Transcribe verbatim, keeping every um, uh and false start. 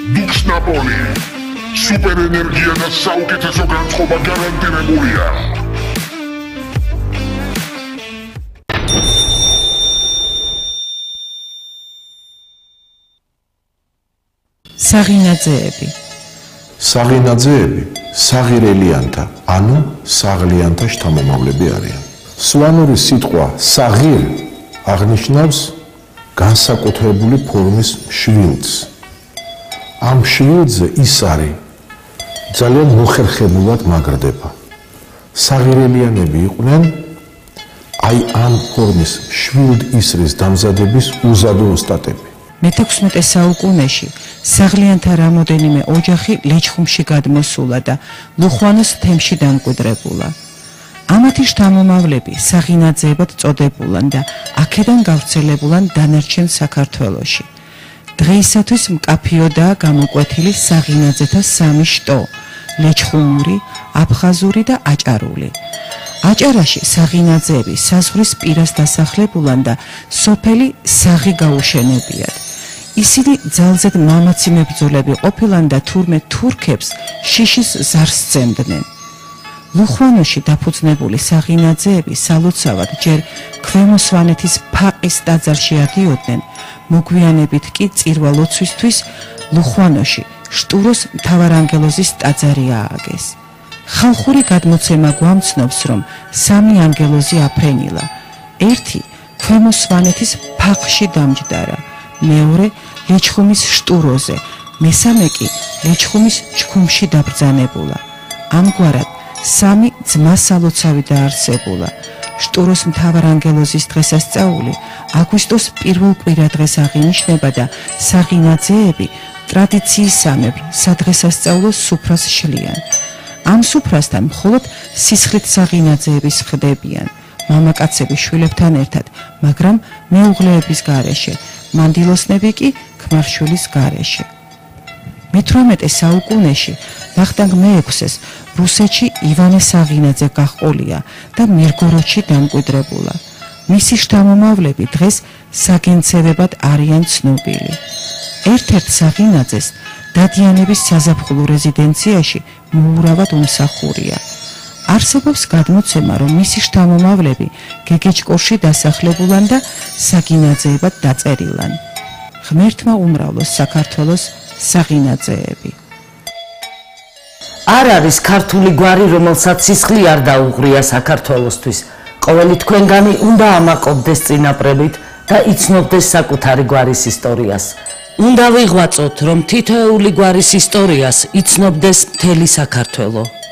Dux Napoli. Super energia და საუკეთესო განწყობა გარანტირებულია. საღინაძეები საღინაძეები საღირელიანთა, ანუ საღლიანთა შთამომავლები არიან. სვანური სიტყვა საღირ აღნიშნავს განსაკუთრებული ფორმის შვილს. ამ შვილზე ის არის ძალიან მოხერხებულად მაგრდება. საღირელიანები იყვნენ აი ამ ფორმის შვილ ისრის დამზადების უზადო ოსტატები. მეთექვსმეტე საუკუნეში საღლიანთა რამოდენიმე ოჯახი ლეჩხუმში გადმოსულა და ლუხვანოს თემში დამკვიდრებულა. ამათი შთამომავლები საღინაძეებად წოდებულან და აქედან გავრცელებულან დანარჩენ საქართველოში. დღეისათვის მკაფიოდაა გამოკვეთილი საღინაძეთა სამი შტო: ლეჩხუმური, აფხაზური და აჭარული. აჭარაში საღინაძეები საზღვრის პირას დასახლებულან და სოფელი საღი გაუშენებიათ. ისინი ძალზედ მამაცი მებრძოლები ყოფილან და თურმე თურქებს შიშის ზარს სცემდნენ. ლუხვანოში დაფუძნებული საღინაძეები სალოცავად ჯერ ქვემო სვანეთის ფაყის ტაძარში ადიოდნენ, მოგვიანებით კი წირვა-ლოცვისთვის ლუხვანოში შტუროს მთავარანგელოზის ტაძარი ააგეს. ხალხური გადმოცემა გვამცნობს, რომ სამი ანგელოზი აფრენილა. ერთი ქვემო სვანეთის ფაყში დამჯდარა, მეორე ლეჩხუმის შტუროზე, მესამე კი ლეჩხუმის ჩქუმში დაბრძანებულა. ამგვარად სამი ძმა სალოცავი დაარსებულა. შტუროს მთავარანგელოზის დღესასწაული აგვისტოს პირველ კვირადღეს აღინიშნება და საღინაძეები ტრადიციისამებრ სადღესასწაულო სუფრას შლიან. ამ სუფრასთან მხოლოდ სისხლით საღინაძეების ხდებიან, მამაკაცები შვილებთან ერთად, მაგრამ მეუღლეების გარეშე, მანდილოსნები კი ქმარშვილის გარეშე. მეთვრამეტე საუკუნეში ვახტანგ მეექვსეს რუსეთში ივანე საღინაძე გაჰყოლია და მირგოროდში დამკვიდრებულა. მისი შთამომავლები დღეს საგენცევებად არიან ცნობილი. ერთ-ერთ საღინაძეს დადიანების საზაფხულო რეზიდენციაში მოურავად უმსახურია. არსებობს გადმოცემა, რომ მისი შთამომავლები გეგეჭკორში დასახლებულან და საგინაძეებად დაწერილან. ღმერთმა უმრავლოს საქართველოს საღინაძეები. არ არის ქართული გვარი, რომელსაც სისხლი არ დაუღრია საქართველოსთვის. ყოველი თქვენგანი უნდა ამაყობდეს წინაპრებით და იცნობდეს საკუთარი გვარის ისტორიას. უნდა ვიღვაწოთ, რომ თითოეული გვარის ისტორიას იცნობდეს მთელი საქართველო.